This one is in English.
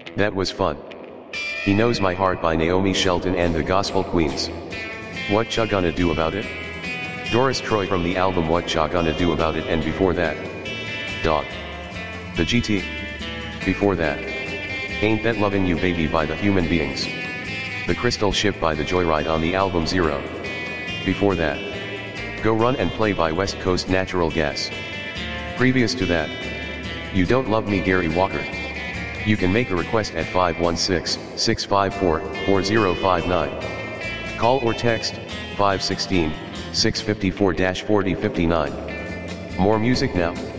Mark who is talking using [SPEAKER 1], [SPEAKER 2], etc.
[SPEAKER 1] That was fun. He Knows My Heart by Naomi Shelton and the Gospel Queens. What Ya Gonna Do About It? Doris Troy from the album What Ya Gonna Do About It, and before that, Dog. The GT. Before that, Ain't That Lovin' You Baby by the Human Beings. The Crystal Ship by the Joyride on the album Zero. Before that, Go Run and Play by West Coast Natural Gas. Previous to that, You Don't Love Me Gary Walker. You can make a request at 516-654-4059. Call or text 516-654-4059. More music now.